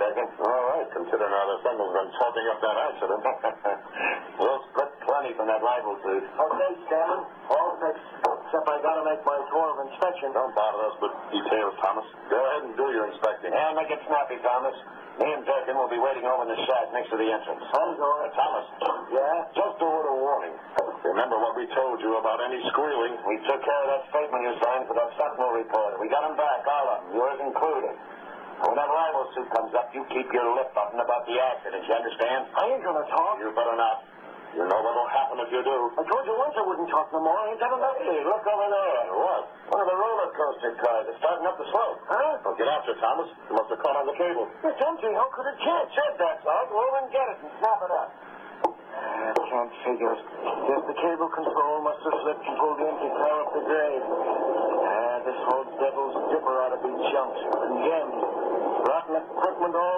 taken. All right, considering how the Sentinel's been talking up that accident. We'll split 20 from that libel suit. Okay, Scanlon. All fixed. Except I gotta make my tour of inspection. Don't bother us with details, Thomas. Go ahead and do your inspecting. Yeah, make it snappy, Thomas. Me and Durkin will be waiting over in the shack next to the entrance. I'm going. Thomas. Yeah? Just a word of warning. Remember what we told you about any squealing? We took care of that statement you signed for that Sentinel report. We got him back, all of them, yours included. When that libel suit comes up, you keep your lip button about the accident, you understand? I ain't gonna talk. You better not. You know what'll happen if you do. I told you once I wouldn't talk no more. I ain't got enough. Hey, look over there. What? One of the roller coaster cars is starting up the slope. Huh? Well, get after it, Thomas. You must have caught on the cable. It's empty. How could it Can't check that, Sarge. Go over and get it and snap it up. I can't figure it. Guess the cable control must have slipped and pulled the empty car up the grade. This whole devil's dipper ought to be junked. Condemned. Rotten equipment all